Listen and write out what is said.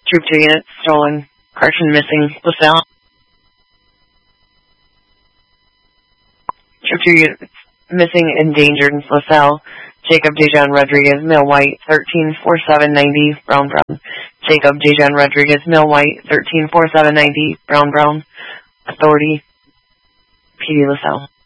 Troop 2 units stolen. Correction missing. LaSalle. Troop 2 units missing endangered LaSalle. Jacob Dejan Rodriguez, male white, 134790, brown. Jacob Dejan Rodriguez, male white, 134790, brown. Authority, PD LaSalle.